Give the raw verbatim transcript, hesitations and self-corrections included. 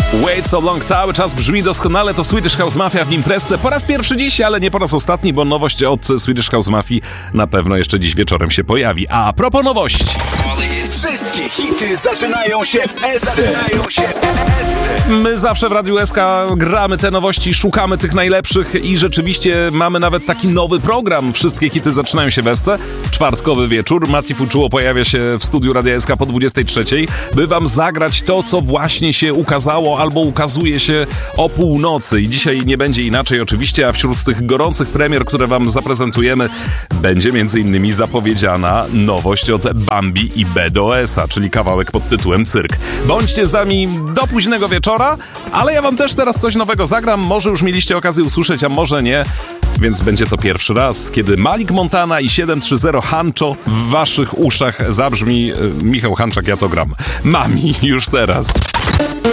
Wait So Long cały czas brzmi doskonale, to Swedish House Mafia w imprezce po raz pierwszy dziś, ale nie po raz ostatni, bo nowość od Swedish House Mafii na pewno jeszcze dziś wieczorem się pojawi. A propos nowości. Wszystkie hity zaczynają się w Esce. My zawsze w Radiu S K gramy te nowości, szukamy tych najlepszych i rzeczywiście mamy nawet taki nowy program. Wszystkie hity zaczynają się w Esce. Czwartkowy wieczór. Mati Fuczuło pojawia się w studiu Radia S K po dwudziestej trzeciej, by wam zagrać to, co właśnie się ukazało albo ukazuje się o północy. I dzisiaj nie będzie inaczej oczywiście, a wśród tych gorących premier, które wam zaprezentujemy, będzie między innymi zapowiedziana nowość od Bambi i B D S a, czyli kawałek pod tytułem Cyrk. Bądźcie z nami do późnego wieczora, ale ja wam też teraz coś nowego zagram. Może już mieliście okazję usłyszeć, a może nie, więc będzie to pierwszy raz, kiedy Malik Montana i siedem trzy zero Hancho w waszych uszach zabrzmi. Michał Hanczak, ja to gram. Mami już teraz.